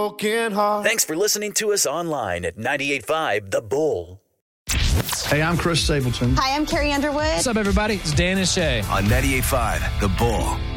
broken heart. Thanks for listening to us online at 98.5 The Bull. Hey, I'm Chris Stapleton. Hi, I'm Carrie Underwood. What's up, everybody? It's Dan and Shay. On 98.5 The Bull.